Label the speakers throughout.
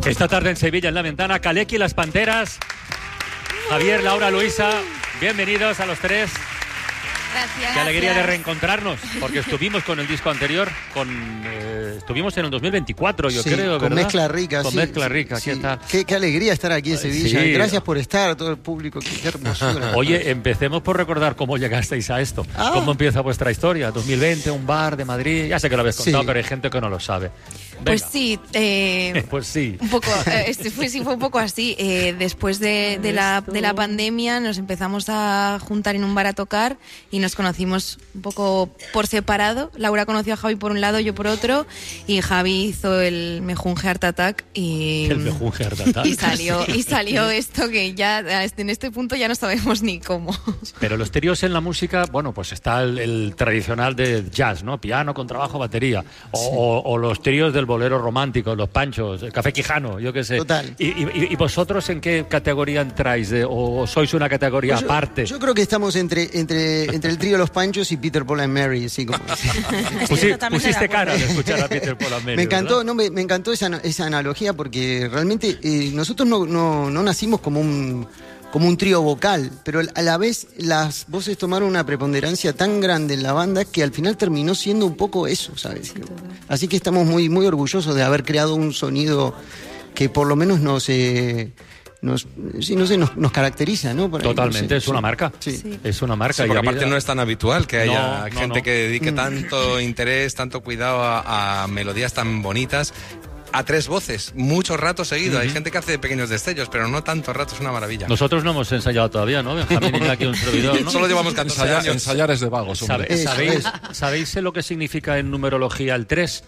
Speaker 1: Esta tarde en Sevilla, en La Ventana, Kaleki y las Panteras. Javier, Laura, Luisa, bienvenidos a los tres.
Speaker 2: Gracias.
Speaker 1: Qué alegría de reencontrarnos, porque estuvimos con el disco anterior, estuvimos en el 2024, yo creo, ¿verdad?
Speaker 3: Con Mezcla Rica,
Speaker 1: con
Speaker 3: sí.
Speaker 1: Mezcla Rica,
Speaker 3: Sí.
Speaker 1: ¿qué tal?
Speaker 3: Qué alegría estar aquí en Sevilla.
Speaker 1: Sí.
Speaker 3: Gracias por estar, todo el público. Qué hermosura.
Speaker 1: Oye, empecemos por recordar cómo llegasteis a esto. ¿Cómo empieza vuestra historia? 2020, un bar de Madrid. Ya sé que lo habéis contado, pero hay gente que no lo sabe. Venga.
Speaker 2: Pues sí.
Speaker 1: Pues sí.
Speaker 2: Un poco, fue un poco así. Después de la pandemia nos empezamos a juntar en un bar a tocar y nos conocimos un poco por separado. Laura conoció a Javi por un lado, yo por otro, y Javi hizo el Mejunje Heart Attack y salió esto que ya en este punto ya no sabemos ni cómo.
Speaker 1: Pero los tríos en la música, bueno, pues está el tradicional de jazz, ¿no? Piano, contrabajo, batería. O los tríos del bolero romántico, los Panchos, el Café Quijano, yo qué sé.
Speaker 3: Total.
Speaker 1: ¿Y vosotros en qué categoría entráis? ¿O sois una categoría
Speaker 3: Pues
Speaker 1: aparte?
Speaker 3: Yo creo que estamos entre el trío Los Panchos y Peter, Paul and Mary, así como.
Speaker 1: Pusiste cara de escuchar a Peter, Paul and Mary.
Speaker 3: Me encantó esa analogía porque realmente nosotros no nacimos como un trío vocal, pero a la vez las voces tomaron una preponderancia tan grande en la banda que al final terminó siendo un poco eso, ¿sabes? Sí, así que estamos muy, muy orgullosos de haber creado un sonido que por lo menos nos caracteriza, ¿no?
Speaker 1: Totalmente, es una marca.
Speaker 2: Sí.
Speaker 1: Es una marca.
Speaker 4: Sí, porque aparte no es tan habitual que haya gente que dedique
Speaker 1: tanto
Speaker 4: tanto interés, tanto cuidado a melodías tan bonitas. A tres voces, mucho rato seguido. Hay gente que hace pequeños destellos, pero no tanto rato, es una maravilla.
Speaker 1: Nosotros no hemos ensayado todavía, ¿no? Benjamín y aquí un servidor, ¿no?
Speaker 4: Solo llevamos 14 años.
Speaker 5: Ensayar es de vagos, hombre.
Speaker 1: ¿Sabéis lo que significa en numerología el 3?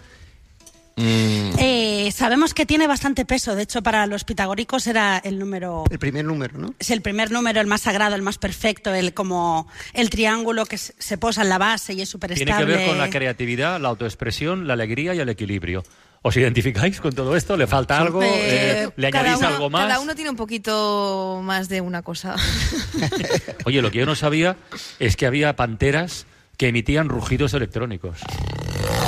Speaker 6: Sabemos que tiene bastante peso. De hecho, para los pitagóricos era el
Speaker 3: primer número, ¿no?
Speaker 6: Es el primer número, el más sagrado, el más perfecto, como el triángulo que se posa en la base y es súper estable.
Speaker 1: Tiene que ver con la creatividad, la autoexpresión, la alegría y el equilibrio. ¿Os identificáis con todo esto? ¿Le falta algo? ¿Le añadís algo más?
Speaker 2: Cada uno tiene un poquito más de una cosa.
Speaker 1: Oye, lo que yo no sabía es que había panteras que emitían rugidos electrónicos.